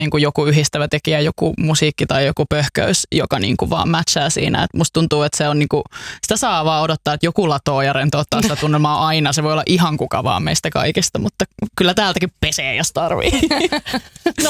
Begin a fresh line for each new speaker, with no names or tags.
niin kuin joku yhdistävä tekijä, joku musiikki tai joku pöhköys, joka niin kuin vaan matchaa siinä. Et musta tuntuu, että se on niin kuin, sitä saa vaan odottaa, että joku latoo ja rentouttaa sitä tunnelmaa aina. Se voi olla ihan kuka vaan meistä kaikista, mutta kyllä täältäkin pesee, jos tarvii.